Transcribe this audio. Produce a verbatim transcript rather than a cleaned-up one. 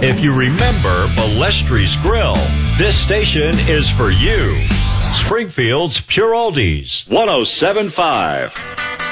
If you remember Ballestri's Grill, this station is for you. Springfield's Pure Oldies, one oh seven point five.